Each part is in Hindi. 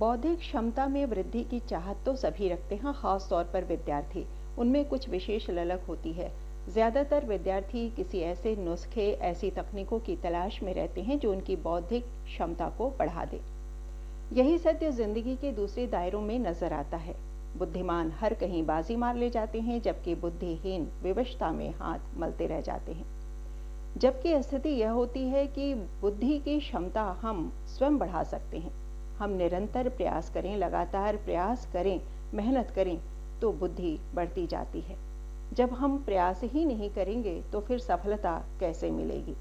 बौद्धिक क्षमता में वृद्धि की चाहत तो सभी रखते हैं, खास तौर पर विद्यार्थी। उनमें कुछ विशेष ललक होती है। ज़्यादातर विद्यार्थी किसी ऐसे नुस्खे, ऐसी तकनीकों की तलाश में रहते हैं जो उनकी बौद्धिक क्षमता को बढ़ा दे। यही सत्य जिंदगी के दूसरे दायरों में नजर आता है। बुद्धिमान हर कहीं बाजी मार ले जाते हैं, जबकि बुद्धिहीन विवशता में हाथ मलते रह जाते हैं। जबकि स्थिति यह होती है कि बुद्धि की क्षमता हम स्वयं बढ़ा सकते हैं। हम निरंतर प्रयास करें, लगातार प्रयास करें, मेहनत करें तो बुद्धि बढ़ती जाती है। जब हम प्रयास ही नहीं करेंगे तो फिर सफलता कैसे मिलेगी।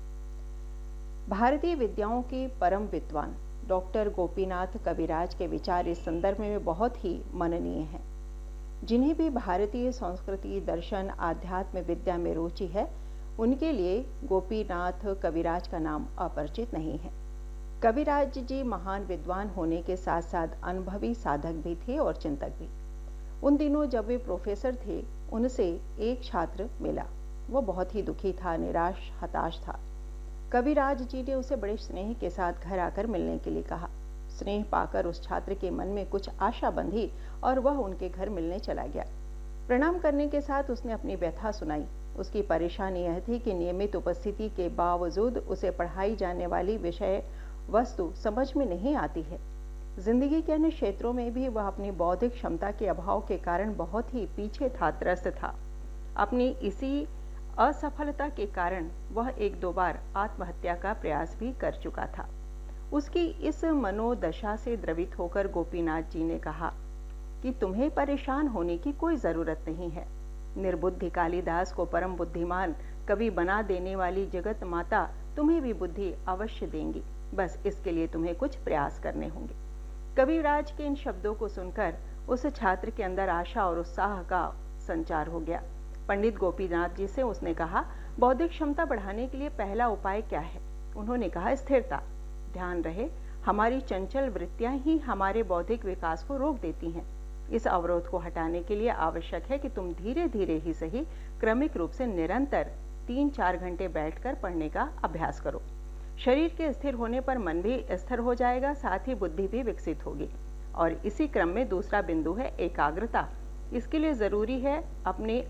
भारतीय विद्याओं के परम विद्वान डॉक्टर गोपीनाथ कविराज के विचार इस संदर्भ में बहुत ही मननीय हैं। जिन्हें भी भारतीय संस्कृति, दर्शन, आध्यात्म विद्या में रुचि है, उनके लिए गोपीनाथ कविराज का नाम अपरिचित नहीं है। कविराज जी महान विद्वान होने के साथ साथ अनुभवी साधक भी थे और चिंतक भी। उन दिनों जब वे प्रोफेसर थे, उनसे एक छात्र मिला। वो बहुत ही दुखी था, निराश, हताश था। कविराज जी ने उसे बड़े स्नेह के साथ घर आकर मिलने के लिए कहा। स्नेह पाकर उस छात्र के मन में कुछ आशा बंधी और वह उनके घर मिलने चला गया। प्रणाम करने के साथ उसने अपनी व्यथा सुनाई। उसकी परेशानी यह थी कि नियमित उपस्थिति के बावजूद उसे पढ़ाई जाने वाली विषय वस्तु समझ में नहीं आती है। जिंदगी के अन्य क्षेत्रों में भी वह अपनी बौद्धिक क्षमता के अभाव के कारण बहुत ही पीछे था, त्रस्त था। अपनी इसी असफलता के कारण वह एक दो बार आत्महत्या का प्रयास भी कर चुका था। उसकी इस मनोदशा से द्रवित होकर गोपीनाथ जी ने कहा कि तुम्हें परेशान होने की कोई जरूरत नहीं है। निर्बुद्धि कालिदास को परम बुद्धिमान कवि बना देने वाली जगत माता तुम्हें भी बुद्धि अवश्य देंगी। बस इसके लिए तुम्हें कुछ प्रयास करने होंगे। कविराज के इन शब्दों को सुनकर उस छात्र के अंदर आशा और उत्साह का संचार हो गया। पंडित गोपीनाथ जी से उसने कहा, बौद्धिक क्षमता बढ़ाने के लिए पहला उपाय क्या है? उन्होंने कहा, स्थिरता। ध्यान रहे, हमारी चंचल वृत्तियां ही हमारे बौद्धिक विकास को रोक देती हैं। इस अवरोध को हटाने के लिए आवश्यक है कि तुम धीरे धीरे ही सही, क्रमिक रूप से निरंतर 3-4 घंटे बैठकर पढ़ने का अभ्यास करो। शरीर के स्थिर होने पर मन भी स्थिर हो जाएगा, साथ ही बुद्धि भी विकसित होगी। और इसी क्रम में दूसरा बिंदु है एकाग्रता। इसके लिए जरूरी है अपने